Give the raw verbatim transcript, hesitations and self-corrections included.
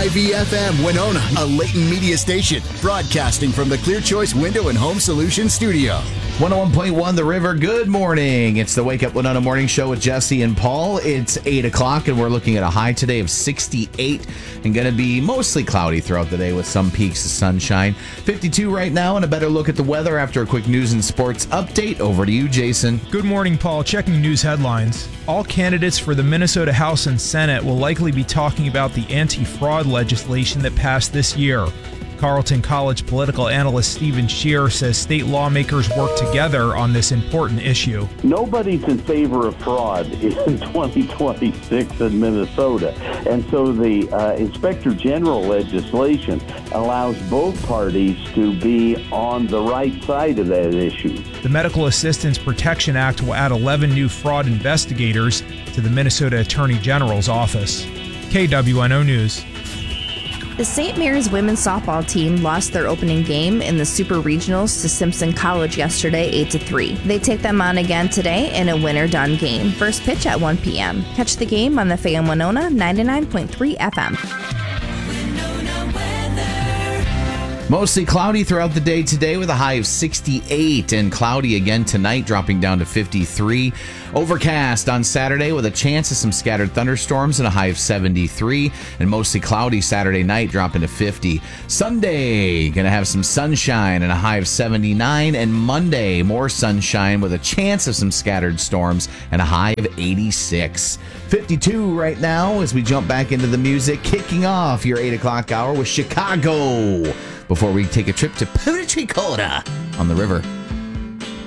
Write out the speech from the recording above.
I V F M Winona, a Leighton Media station, broadcasting from the Clear Choice Window and Home Solutions studio. one oh one point one The River, good morning. It's the Wake Up Winona Morning Show with Jesse and Paul. It's eight o'clock, and we're looking at a high today of sixty-eight, and going to be mostly cloudy throughout the day with some peaks of sunshine. fifty-two right now, and a better look at the weather after a quick news and sports update. Over to you, Jason. Good morning, Paul. Checking news headlines. All candidates for the Minnesota House and Senate will likely be talking about the anti-fraud legislation that passed this year. Carleton College political analyst Stephen Scheer says state lawmakers work together on this important issue. Nobody's in favor of fraud in twenty twenty-six in Minnesota. And so the uh, Inspector General legislation allows both parties to be on the right side of that issue. The Medical Assistance Protection Act will add eleven new fraud investigators to the Minnesota Attorney General's office. K W N O News. The Saint Mary's women's softball team lost their opening game in the Super Regionals to Simpson College yesterday, eight to three. They take them on again today in a winner-done game. First pitch at one p.m. Catch the game on the Fan Winona ninety-nine point three F M. Mostly cloudy throughout the day today with a high of sixty-eight, and cloudy again tonight, dropping down to fifty-three. Overcast on Saturday with a chance of some scattered thunderstorms and a high of seventy-three, and mostly cloudy Saturday night, dropping to fifty. Sunday, going to have some sunshine and a high of seventy-nine, and Monday, more sunshine with a chance of some scattered storms and a high of eighty-six. fifty-two right now as we jump back into the music, kicking off your eight o'clock hour with Chicago before we take a trip to Punta Coda on the river.